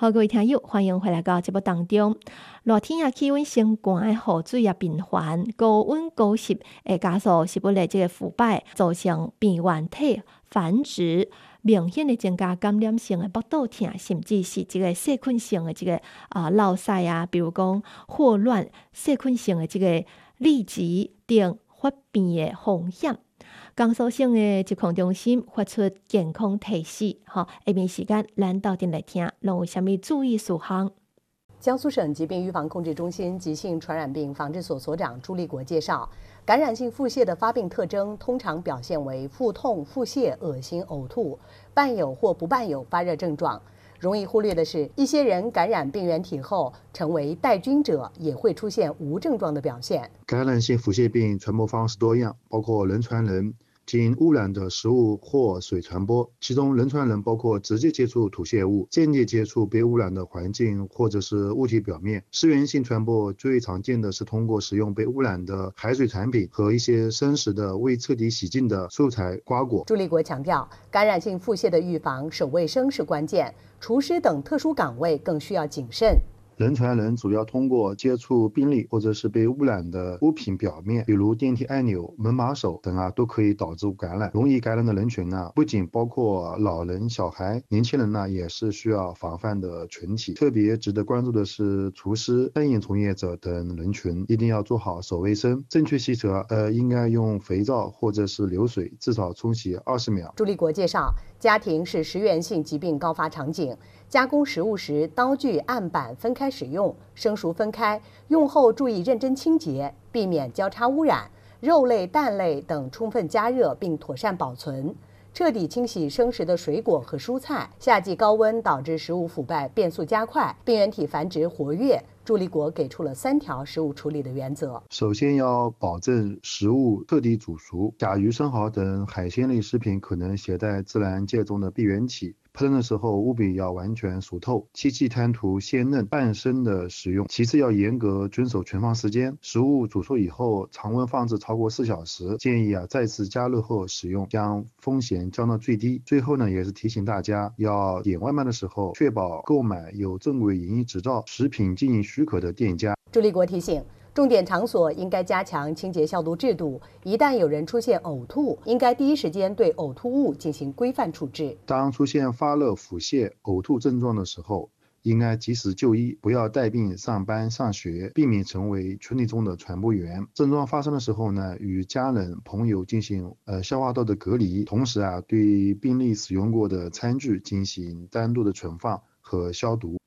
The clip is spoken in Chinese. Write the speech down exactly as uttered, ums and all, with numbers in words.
好，各位听友，欢迎回来到节目当中。热天啊，气温升高的雨水也频繁，高温高湿会加速食物的这个腐败，造成病原体繁殖，明显的增加感染性的腹肚痛，甚至是这个细菌性的这个啊落屎啊，比如讲霍乱、细菌性的这个痢疾等发病的风险。江苏省的疾控中心发出健康提示，哈，下面时间咱到阵来听，拢有啥物注意事项？ 江苏省疾病预防控制中心急性传染病防治所所长朱立国介绍，感染性腹泻的发病特征通常表现为腹痛、腹泻、恶心、呕吐，伴有或不伴有发热症状。容易忽略的是，一些人感染病原体后成为带菌者，也会出现无症状的表现。 感染性腹泻病传播方式多样，包括人传人、经污染的食物或水传播，其中人传人包括直接接触吐泻物、间接接触被污染的环境或者是物体表面。湿源性传播最常见的是通过使用被污染的海水产品和一些生食的未彻底洗净的素材瓜果。 朱立国强调，感染性腹泻的预防，手卫生是关键，厨师等特殊岗位更需要谨慎。 人传人主要通过接触病例或者是被污染的物品表面，比如电梯按钮、门把手等啊，都可以导致感染。容易感染的人群呢，不仅包括老人、小孩，年轻人呢也是需要防范的群体。特别值得关注的是厨师、餐饮从业者等人群，一定要做好手卫生，正确洗手，呃，应该用肥皂或者是流水至少冲洗二十秒。 朱立国介绍，家庭是食源性疾病高发场景，加工食物时，刀具、案板分开使用，生熟分开，用后注意认真清洁，避免交叉污染。肉类、蛋类等充分加热并妥善保存，彻底清洗生食的水果和蔬菜。夏季高温导致食物腐败变速加快，病原体繁殖活跃。朱立国给出了三条食物处理的原则： 首先要保证食物彻底煮熟，甲鱼、生蚝等海鲜类食品可能携带自然界中的病原体。烹饪的时候务必要完全熟透，切忌贪图鲜嫩半生的食用。其次要严格遵守存放时间，食物煮熟以后常温放置超过四小时，建议啊再次加热后食用，将风险降到最低。最后呢，也是提醒大家要点外卖的时候，确保购买有正规营业执照、食品经营许可的店家。 朱立国提醒，重点场所应该加强清洁消毒制度，一旦有人出现呕吐，应该第一时间对呕吐物进行规范处置。 当出现发热、腹泻、呕吐症状的时候，应该及时就医，不要带病上班上学，避免成为群体中的传播源。症状发生的时候呢，与家人朋友进行呃消化道的隔离，同时啊，对病例使用过的餐具进行单独的存放和消毒。